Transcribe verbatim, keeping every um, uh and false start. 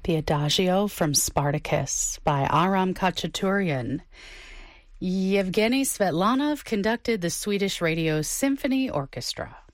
the Adagio from Spartacus by Aram Khachaturian. Yevgeny Svetlanov conducted the Swedish Radio Symphony Orchestra.